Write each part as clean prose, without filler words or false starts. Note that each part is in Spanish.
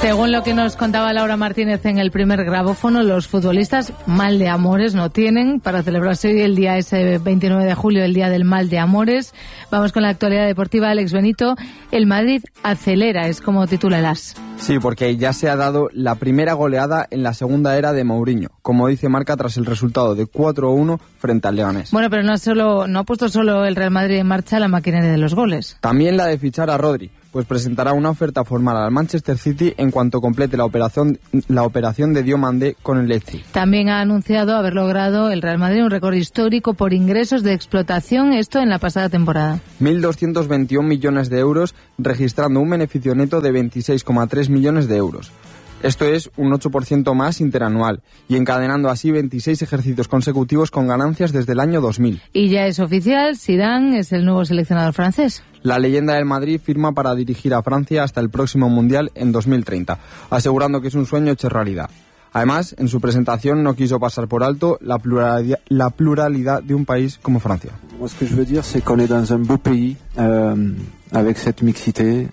Según lo que nos contaba Laura Martínez en el primer grabófono, los futbolistas mal de amores no tienen para celebrarse hoy el día ese 29 de julio, el día del mal de amores. Vamos con la actualidad deportiva. Alex Benito, el Madrid acelera, es como titula el AS. Sí, porque ya se ha dado la primera goleada en la segunda era de Mourinho, como dice Marca tras el resultado de 4-1 frente al Leganés. Bueno, pero no ha puesto solo el Real Madrid en marcha la maquinaria de los goles. También la de fichar a Rodri, pues presentará una oferta formal al Manchester City en cuanto complete la operación de Diomande con el Leipzig. También ha anunciado haber logrado el Real Madrid un récord histórico por ingresos de explotación, esto en la pasada temporada. 1.221 millones de euros, registrando un beneficio neto de 26,3 millones de euros. Esto es un 8% más interanual y encadenando así 26 ejercicios consecutivos con ganancias desde el año 2000. Y ya es oficial, Zidane es el nuevo seleccionador francés. La leyenda del Madrid firma para dirigir a Francia hasta el próximo Mundial en 2030, asegurando que es un sueño hecho realidad. Además, en su presentación no quiso pasar por alto la pluralidad de un país como Francia. Lo que quiero decir es que on est dans un beau pays avec cette mixité.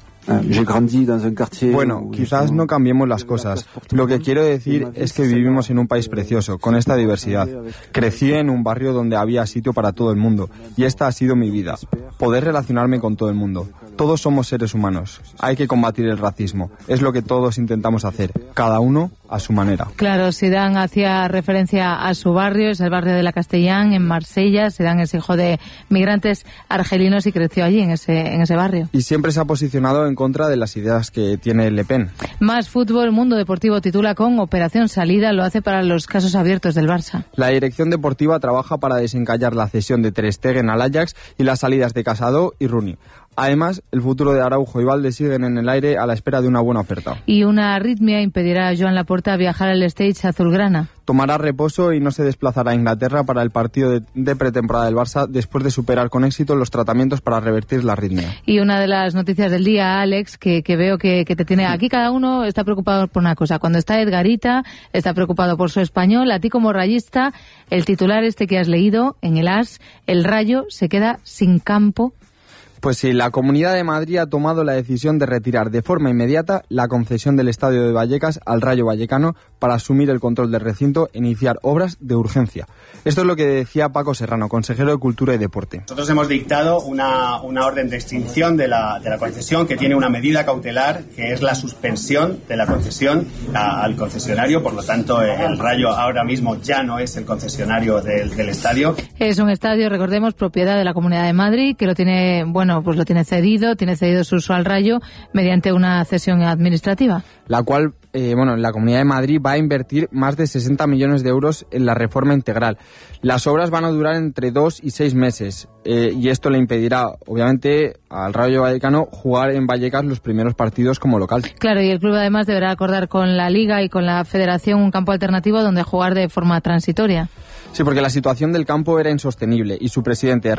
Bueno, quizás no cambiemos las cosas. Lo que quiero decir es que vivimos en un país precioso, con esta diversidad. Crecí en un barrio donde había sitio para todo el mundo, y esta ha sido mi vida. Poder relacionarme con todo el mundo. Todos somos seres humanos. Hay que combatir el racismo. Es lo que todos intentamos hacer, cada uno a su manera. Claro, Zidane hacía referencia a su barrio, es el barrio de la Castellán, en Marsella. Zidane es hijo de migrantes argelinos y creció allí, en ese barrio. Y siempre se ha posicionado en contra de las ideas que tiene Le Pen. Más fútbol, Mundo Deportivo titula con Operación Salida, lo hace para los casos abiertos del Barça. La dirección deportiva trabaja para desencallar la cesión de Ter Stegen al Ajax y las salidas de Casado y Rooney. Además, el futuro de Araujo y Valde siguen en el aire a la espera de una buena oferta. Y una arritmia impedirá a Joan Laporta viajar al Stage azulgrana. Tomará reposo y no se desplazará a Inglaterra para el partido de pretemporada del Barça después de superar con éxito los tratamientos para revertir la arritmia. Y una de las noticias del día, Alex, que veo que te tiene... Aquí cada uno está preocupado por una cosa. Cuando está Edgarita, está preocupado por su español. A ti como rayista, el titular que has leído en el AS, el Rayo se queda sin campo. Pues sí, la Comunidad de Madrid ha tomado la decisión de retirar de forma inmediata la concesión del Estadio de Vallecas al Rayo Vallecano para asumir el control del recinto e iniciar obras de urgencia. Esto es lo que decía Paco Serrano, consejero de Cultura y Deporte. Nosotros hemos dictado una orden de extinción de la concesión que tiene una medida cautelar que es la suspensión de la concesión al concesionario. Por lo tanto, el Rayo ahora mismo ya no es el concesionario del estadio. Es un estadio, recordemos, propiedad de la Comunidad de Madrid, que lo tiene, pues lo tiene cedido su uso al Rayo mediante una cesión administrativa. La cual, la Comunidad de Madrid va a invertir más de 60 millones de euros en la reforma integral. Las obras van a durar entre 2 y 6 meses y esto le impedirá, obviamente, al Rayo Vallecano jugar en Vallecas los primeros partidos como local. Claro, y el club además deberá acordar con la Liga y con la Federación un campo alternativo donde jugar de forma transitoria. Sí, porque la situación del campo era insostenible y su presidente,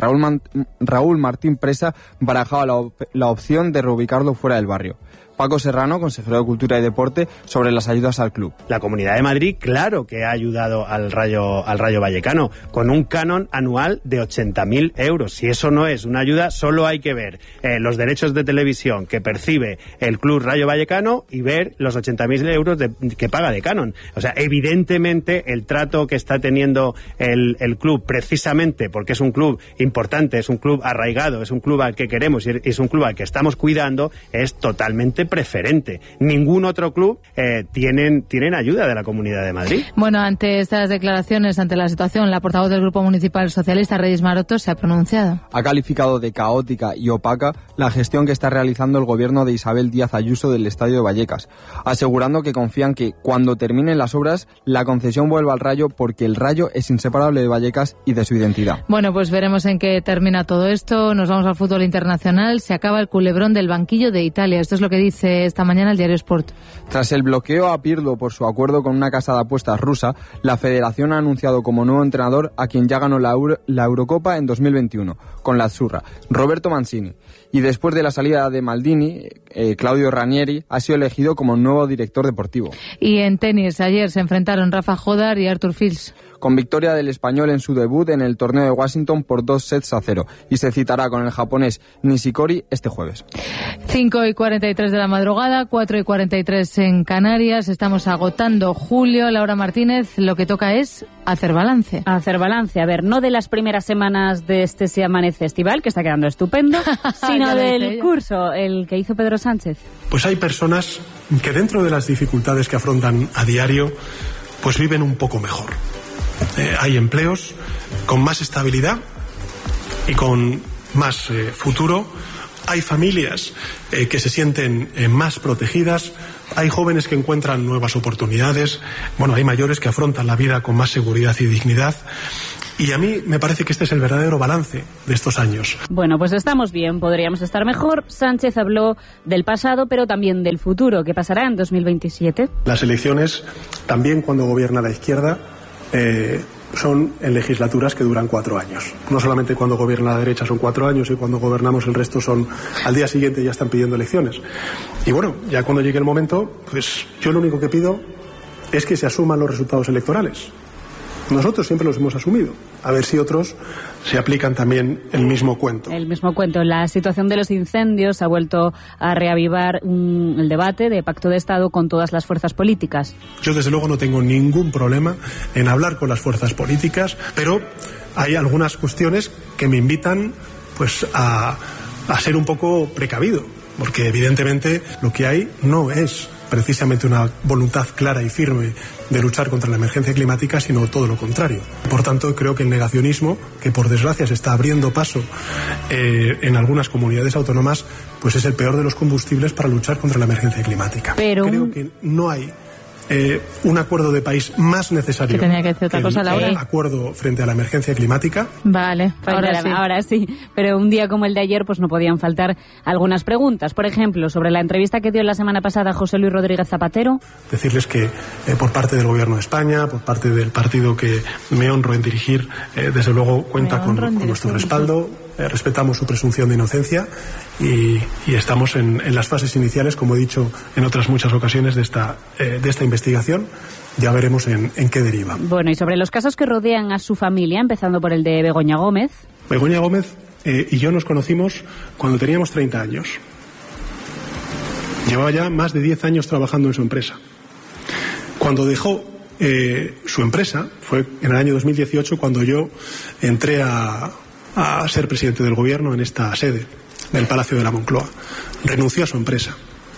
Raúl Martín Presa, barajaba la opción de reubicarlo fuera del barrio. Paco Serrano, consejero de Cultura y Deporte, sobre las ayudas al club. La Comunidad de Madrid, claro que ha ayudado al Rayo Vallecano, con un canon anual de 80.000 euros. Si eso no es una ayuda, solo hay que ver los derechos de televisión que percibe el club Rayo Vallecano y ver los 80.000 euros que paga de canon. O sea, evidentemente el trato que está teniendo el club, precisamente porque es un club importante, es un club arraigado, es un club al que queremos y es un club al que estamos cuidando, es totalmente preferente. Ningún otro club tienen ayuda de la Comunidad de Madrid. Bueno, ante estas declaraciones, ante la situación, la portavoz del Grupo Municipal Socialista, Reyes Maroto, se ha pronunciado. Ha calificado de caótica y opaca la gestión que está realizando el gobierno de Isabel Díaz Ayuso del Estadio de Vallecas, asegurando que confían que cuando terminen las obras, la concesión vuelva al Rayo porque el Rayo es inseparable de Vallecas y de su identidad. Bueno, pues veremos en qué termina todo esto. Nos vamos al fútbol internacional. Se acaba el culebrón del banquillo de Italia. Esto es lo que dice esta mañana el diario Sport. Tras el bloqueo a Pirlo por su acuerdo con una casa de apuestas rusa, la Federación ha anunciado como nuevo entrenador a quien ya ganó la Eurocopa en 2021, con la Azzurra, Roberto Mancini. Y después de la salida de Maldini, Claudio Ranieri ha sido elegido como nuevo director deportivo. Y en tenis, ayer se enfrentaron Rafa Jodar y Arthur Fils. con victoria del Español en su debut en el torneo de Washington por 2-0, y se citará con el japonés Nishikori este jueves. 5:43 de la madrugada, 4:43 en Canarias. Estamos agotando julio. Laura Martínez, lo que toca es hacer balance. Hacer balance. A ver, no de las primeras semanas de este Se Amanece estival, que está quedando estupendo, sino del curso, el que hizo Pedro Sánchez. Pues hay personas que dentro de las dificultades que afrontan a diario, pues viven un poco mejor. Hay empleos con más estabilidad y con más futuro. Hay familias que se sienten más protegidas, hay jóvenes que encuentran nuevas oportunidades, hay mayores que afrontan la vida con más seguridad y dignidad. Y a mí me parece que este es el verdadero balance de estos años. Bueno, pues estamos bien, podríamos estar mejor. Sánchez habló del pasado, pero también del futuro, que pasará en 2027. Las elecciones, también cuando gobierna la izquierda, son en legislaturas que duran 4 años. No solamente cuando gobierna la derecha son 4 años y cuando gobernamos el resto son al día siguiente ya están pidiendo elecciones. Y ya cuando llegue el momento, pues yo lo único que pido es que se asuman los resultados electorales. Nosotros siempre los hemos asumido. A ver si otros se aplican también el mismo cuento. El mismo cuento. La situación de los incendios ha vuelto a reavivar el debate de pacto de Estado con todas las fuerzas políticas. Yo desde luego no tengo ningún problema en hablar con las fuerzas políticas, pero hay algunas cuestiones que me invitan a ser un poco precavido, porque evidentemente lo que hay no es precisamente una voluntad clara y firme de luchar contra la emergencia climática, sino todo lo contrario. Por tanto, creo que el negacionismo, que por desgracia se está abriendo paso en algunas comunidades autónomas, pues es el peor de los combustibles para luchar contra la emergencia climática. Pero creo que no hay un acuerdo de país más necesario que el acuerdo frente a la emergencia climática. Vale, ahora sí. Pero un día como el de ayer, pues no podían faltar algunas preguntas. Por ejemplo, sobre la entrevista que dio la semana pasada José Luis Rodríguez Zapatero. Decirles que por parte del Gobierno de España, por parte del partido que me honro en dirigir, desde luego cuenta con nuestro respaldo. Respetamos su presunción de inocencia y estamos en las fases iniciales, como he dicho en otras muchas ocasiones, de esta investigación. Ya veremos en qué deriva. Bueno, y sobre los casos que rodean a su familia, empezando por el de Begoña Gómez. Begoña Gómez y yo nos conocimos cuando teníamos 30 años. Llevaba ya más de 10 años trabajando en su empresa. Cuando dejó su empresa, fue en el año 2018 cuando yo entré a ser presidente del gobierno en esta sede del Palacio de la Moncloa. Renunció a su empresa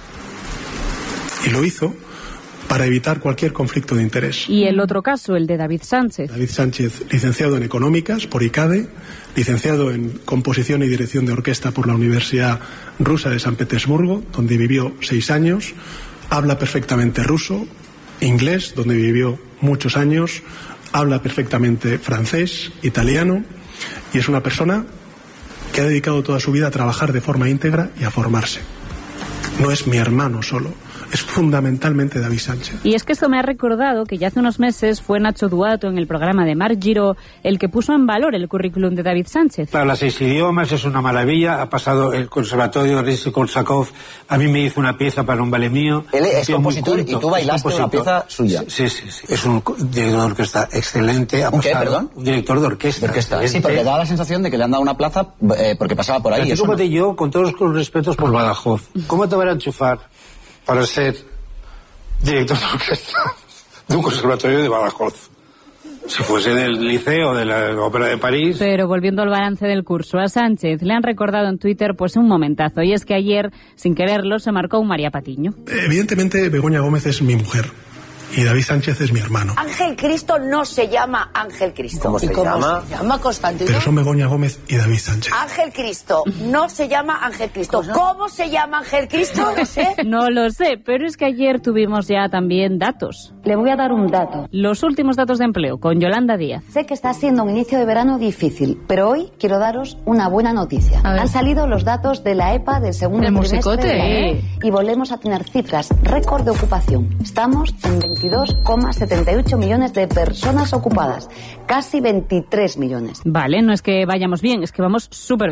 y lo hizo para evitar cualquier conflicto de interés. Y el otro caso, el de David Sánchez. David Sánchez, licenciado en Económicas por ICADE, licenciado en Composición y Dirección de Orquesta por la Universidad Rusa de San Petersburgo, donde vivió 6 años, habla perfectamente ruso, inglés, donde vivió muchos años, habla perfectamente francés, italiano, y es una persona que ha dedicado toda su vida a trabajar de forma íntegra y a formarse. No es mi hermano solo, es fundamentalmente David Sánchez. Y es que esto me ha recordado que ya hace unos meses fue Nacho Duato en el programa de Marc Giró el que puso en valor el currículum de David Sánchez. Para los 6 idiomas es una maravilla, ha pasado el conservatorio de Rizzi-Korsakov, a mí me hizo una pieza para un ballet mío. Él es compositor y tú bailaste una pieza suya. Sí, es un director de orquesta excelente. ¿Un qué, perdón? Un director de orquesta. Sí, porque da la sensación de que le han dado una plaza porque pasaba por ahí. Pero yo, con todos los respetos por Badajoz, ¿cómo te van a enchufar para ser director de orquesta de un conservatorio de Badajoz? Si fuese del Liceo, de la Ópera de París. Pero volviendo al balance del curso, a Sánchez le han recordado en Twitter un momentazo, y es que ayer, sin quererlo, se marcó un María Patiño. Evidentemente, Begoña Gómez es mi mujer. Y David Sánchez es mi hermano. Ángel Cristo no se llama Ángel Cristo. ¿Cómo se llama? Se llama Constantino. Pero son Begoña Gómez y David Sánchez. Ángel Cristo no se llama Ángel Cristo. ¿Cómo se llama Ángel Cristo? No lo sé. No lo sé, pero es que ayer tuvimos ya también datos. Le voy a dar un dato. Los últimos datos de empleo con Yolanda Díaz. Sé que está siendo un inicio de verano difícil, pero hoy quiero daros una buena noticia. Han salido los datos de la EPA del segundo trimestre del año y volvemos a tener cifras récord de ocupación. Estamos en 22,78 millones de personas ocupadas, casi 23 millones. Vale, no es que vayamos bien, es que vamos súper bien.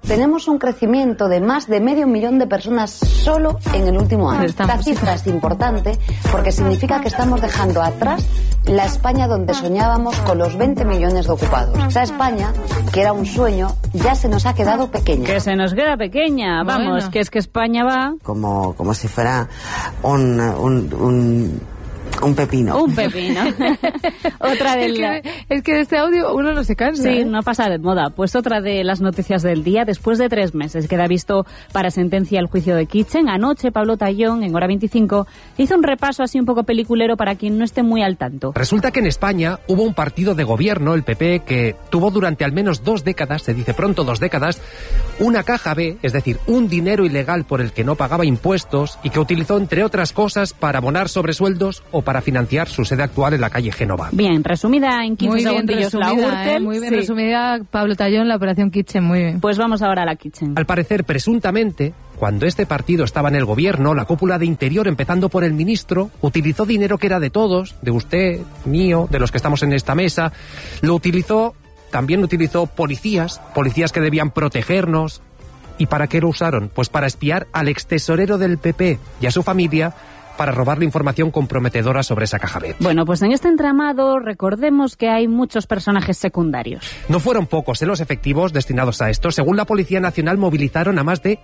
Tenemos un crecimiento de más de 500.000 de personas solo en el último año. Esta cifra es importante porque significa que estamos dejando atrás la España donde soñábamos con los 20 millones de ocupados. Esa España, que era un sueño, ya se nos ha quedado pequeña. Que se nos queda pequeña, vamos, que es que España va... Como si fuera un pepino. Un pepino. Otra de es que de este audio uno no se cansa. Sí, no pasa de moda. Pues otra de las noticias del día, después de 3 meses queda visto para sentencia el juicio de Kitchen. Anoche Pablo Tallón, en Hora 25, hizo un repaso así un poco peliculero para quien no esté muy al tanto. Resulta que en España hubo un partido de gobierno, el PP, que tuvo durante al menos 2 décadas, se dice pronto 2 décadas, una caja B, es decir, un dinero ilegal por el que no pagaba impuestos y que utilizó, entre otras cosas, para abonar sobresueldos o para financiar su sede actual en la calle Génova. Bien, resumida en 15 segundillos la Gürtel. Muy bien resumida, Pablo Tallón, la operación Kitchen, muy bien. Pues vamos ahora a la Kitchen. Al parecer, presuntamente, cuando este partido estaba en el gobierno, la cúpula de Interior, empezando por el ministro, utilizó dinero que era de todos, de usted, mío, de los que estamos en esta mesa, también utilizó policías que debían protegernos. ¿Y para qué lo usaron? Pues para espiar al extesorero del PP y a su familia, para robarle información comprometedora sobre esa caja B. Bueno, pues en este entramado recordemos que hay muchos personajes secundarios. No fueron pocos los efectivos destinados a esto. Según la Policía Nacional, movilizaron a más de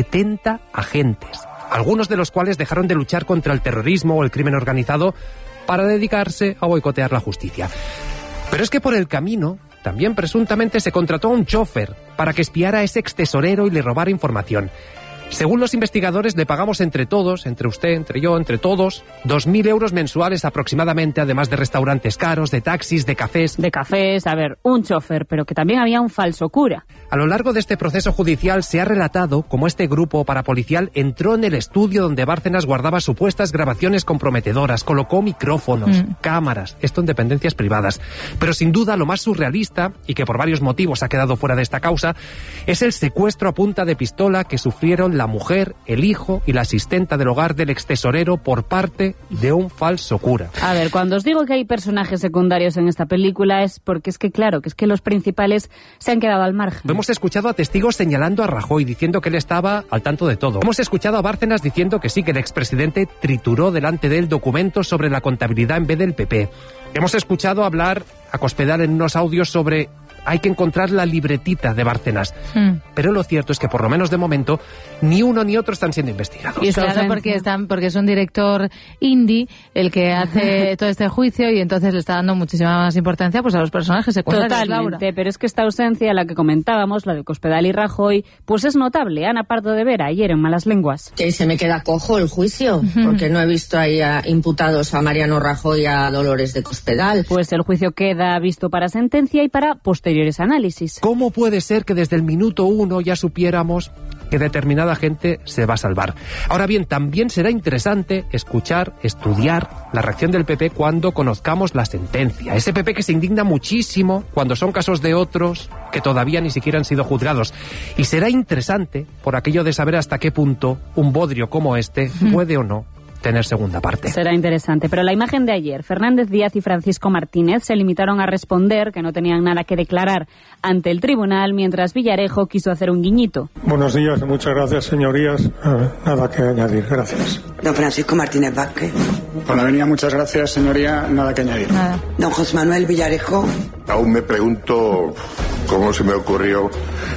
70 agentes, algunos de los cuales dejaron de luchar contra el terrorismo o el crimen organizado para dedicarse a boicotear la justicia. Pero es que por el camino también presuntamente se contrató a un chofer para que espiara a ese extesorero y le robara información. Según los investigadores, le pagamos entre todos, entre usted, entre yo, entre todos, 2.000 euros mensuales aproximadamente, además de restaurantes caros, de taxis, de cafés. De cafés, a ver, un chofer, pero que también había un falso cura. A lo largo de este proceso judicial se ha relatado cómo este grupo parapolicial entró en el estudio donde Bárcenas guardaba supuestas grabaciones comprometedoras, colocó micrófonos, cámaras, esto en dependencias privadas. Pero sin duda lo más surrealista, y que por varios motivos ha quedado fuera de esta causa, es el secuestro a punta de pistola que sufrieron la mujer, el hijo y la asistenta del hogar del extesorero por parte de un falso cura. A ver, cuando os digo que hay personajes secundarios en esta película es porque es que, claro, que es que los principales se han quedado al margen. Hemos escuchado a testigos señalando a Rajoy, diciendo que él estaba al tanto de todo. Hemos escuchado a Bárcenas diciendo que sí, que el expresidente trituró delante de él documentos sobre la contabilidad en vez del PP. Hemos escuchado hablar a Cospedal en unos audios sobre hay que encontrar la libretita de Bárcenas. Pero lo cierto es que, por lo menos de momento, ni uno ni otro están siendo investigados. Y es claro, porque es un director indie el que hace todo este juicio y entonces le está dando muchísima más importancia pues a los personajes secundarios. Totalmente, Laura. Pero es que esta ausencia, la que comentábamos, la de Cospedal y Rajoy, pues es notable. Ana Pardo de Vera, ayer en Malas Lenguas. Que se me queda cojo el juicio, porque no he visto ahí a imputados a Mariano Rajoy y a Dolores de Cospedal. Pues el juicio queda visto para sentencia y para posteriores análisis. ¿Cómo puede ser que desde el minuto 1 ya supiéramos que determinada gente se va a salvar? Ahora bien, también será interesante escuchar, estudiar la reacción del PP cuando conozcamos la sentencia. Ese PP que se indigna muchísimo cuando son casos de otros que todavía ni siquiera han sido juzgados. Y será interesante por aquello de saber hasta qué punto un bodrio como este puede o no tener segunda parte. Será interesante. Pero la imagen de ayer, Fernández Díaz y Francisco Martínez se limitaron a responder que no tenían nada que declarar ante el tribunal, mientras Villarejo quiso hacer un guiñito. Buenos días, muchas gracias, señorías. Nada que añadir, gracias. Don Francisco Martínez Vázquez. Por la venida, muchas gracias, señoría. Nada que añadir. Nada. Don José Manuel Villarejo. Aún me pregunto cómo se me ocurrió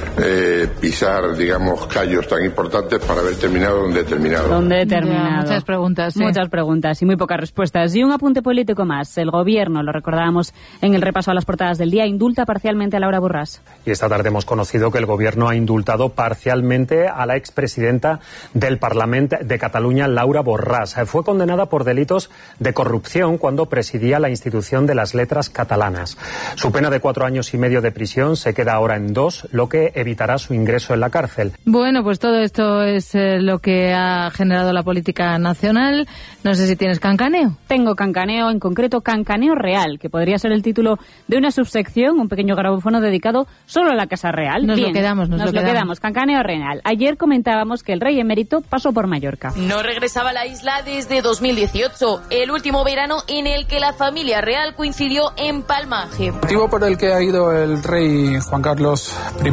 pisar, digamos, callos tan importantes para haber terminado donde he terminado. ¿Dónde he terminado? Ya, muchas preguntas. Sí. Muchas preguntas y muy pocas respuestas. Y un apunte político más. El gobierno, lo recordábamos en el repaso a las portadas del día, indulta parcialmente a Laura Borràs. Y esta tarde hemos conocido que el gobierno ha indultado parcialmente a la expresidenta del Parlamento de Cataluña, Laura Borràs. Fue condenada por delitos de corrupción cuando presidía la institución de las letras catalanas. Su pena de 4 años y medio de prisión se queda ahora en 2, lo que evitará su ingreso en la cárcel. Bueno, pues todo esto es lo que ha generado la política nacional. No sé si tienes cancaneo. Tengo cancaneo, en concreto cancaneo real, que podría ser el título de una subsección, un pequeño grabófono dedicado solo a la Casa Real. Nos lo quedamos. Cancaneo real. Ayer comentábamos que el rey emérito pasó por Mallorca. No regresaba a la isla desde 2018, el último verano en el que la familia real coincidió en Palma. El motivo por el que ha ido el rey Juan Carlos I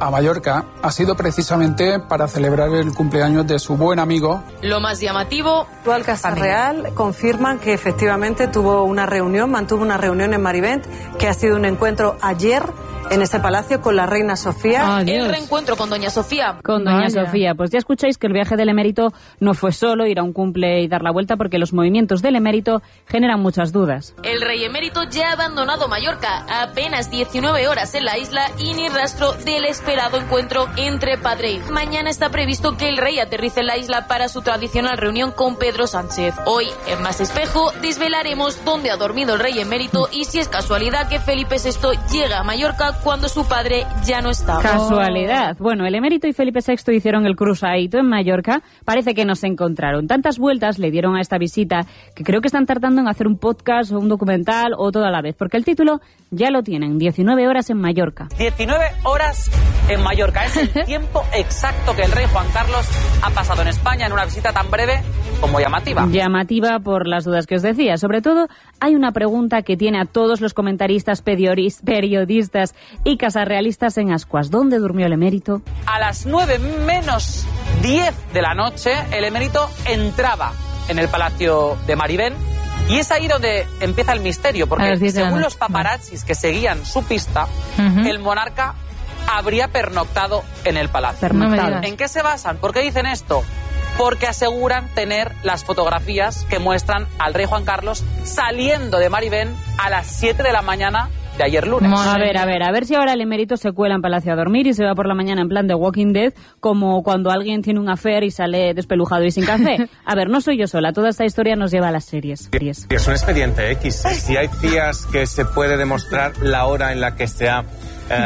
a Mallorca ha sido precisamente para celebrar el cumpleaños de su buen amigo. Lo más llamativo... Al Casa Real confirman que efectivamente mantuvo una reunión en Marivent, que ha sido un encuentro ayer en ese palacio con la reina Sofía. El reencuentro con doña Sofía. Con doña Sofía. Pues ya escucháis que el viaje del emérito no fue solo ir a un cumple y dar la vuelta, porque los movimientos del emérito generan muchas dudas. El rey emérito ya ha abandonado Mallorca. Apenas 19 horas en la isla y ni rastro del esperado encuentro entre padre e hijo. Mañana está previsto que el rey aterrice en la isla para su tradicional reunión con Pedro Sánchez. Hoy, en Más Espejo, desvelaremos dónde ha dormido el rey emérito y si es casualidad que Felipe VI llega a Mallorca cuando su padre ya no está. Casualidad. Bueno, el emérito y Felipe VI hicieron el cruzadito en Mallorca. Parece que no se encontraron. Tantas vueltas le dieron a esta visita que creo que están tardando en hacer un podcast o un documental o todo a la vez, porque el título ya lo tienen: 19 horas en Mallorca. 19 horas en Mallorca. Es el tiempo exacto que el rey Juan Carlos ha pasado en España en una visita tan breve como llamativa. Llamativa por las dudas que os decía. Sobre todo, hay una pregunta que tiene a todos los comentaristas, periodistas y casarrealistas en ascuas. ¿Dónde durmió el emérito? A las 9 menos 10 de la noche, el emérito entraba en el Palacio de Marivent. Y es ahí donde empieza el misterio, porque según los paparazzis que seguían su pista, el monarca habría pernoctado en el palacio. ¿En qué se basan? ¿Por qué dicen esto? Porque aseguran tener las fotografías que muestran al rey Juan Carlos saliendo de Marivent a las 7 de la mañana de ayer lunes. A ver si ahora el emérito se cuela en palacio a dormir y se va por la mañana en plan de Walking Dead, como cuando alguien tiene un affair y sale despelujado y sin café. A ver, no soy yo sola, toda esta historia nos lleva a las series. Es un expediente X. Si hay días que se puede demostrar la hora en la que se ha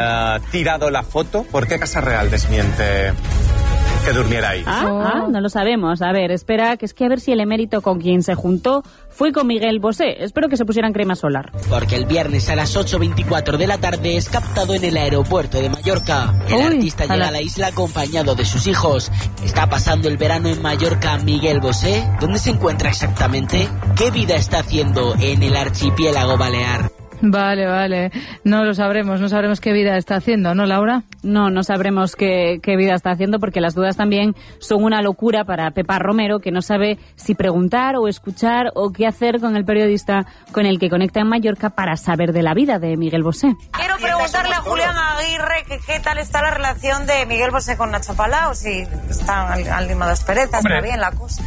tirado la foto, ¿por qué Casa Real desmiente que durmiera ahí? No lo sabemos. A ver, espera, que es que a ver si el emérito con quien se juntó fue con Miguel Bosé. Espero que se pusieran crema solar. Porque el viernes a las 8:24 de la tarde es captado en el aeropuerto de Mallorca. El artista llega a la isla acompañado de sus hijos. ¿Está pasando el verano en Mallorca Miguel Bosé? ¿Dónde se encuentra exactamente? ¿Qué vida está haciendo en el archipiélago balear? Vale. No lo sabremos, no sabremos qué vida está haciendo, ¿no, Laura? No sabremos qué vida está haciendo, porque las dudas también son una locura para Pepa Romero, que no sabe si preguntar o escuchar o qué hacer con el periodista con el que conecta en Mallorca para saber de la vida de Miguel Bosé. Quiero preguntarle a Julián Aguirre que qué tal está la relación de Miguel Bosé con Nacho Palau, si están al limo de asperezas, está bien la cosa.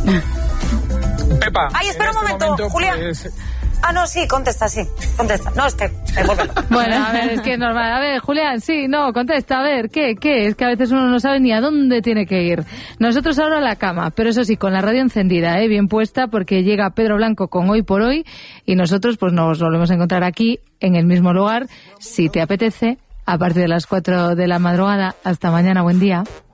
Pepa. Ay, espera un momento, Julián. No, sí, contesta. No, es que... Bueno, a ver, es que es normal. A ver, Julián, sí, no, contesta. A ver, ¿qué? Es que a veces uno no sabe ni a dónde tiene que ir. Nosotros ahora a la cama, pero eso sí, con la radio encendida, bien puesta, porque llega Pedro Blanco con Hoy por Hoy y nosotros pues nos volvemos a encontrar aquí, en el mismo lugar, si te apetece, a partir de las 4 de la madrugada. Hasta mañana, buen día.